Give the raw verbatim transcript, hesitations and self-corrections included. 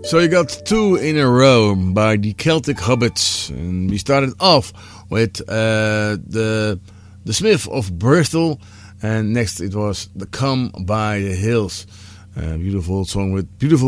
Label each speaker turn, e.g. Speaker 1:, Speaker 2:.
Speaker 1: So you got two in a row by the Celtic Hobbits, and we started off with uh, the the Smith of Bristol, and next it was the Come by the Hills, a beautiful song with beautiful